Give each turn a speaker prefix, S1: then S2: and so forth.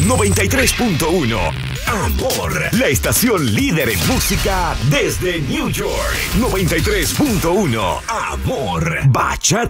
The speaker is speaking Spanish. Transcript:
S1: 93.1 Amor, la estación líder en música desde New York. 93.1 Amor, bachata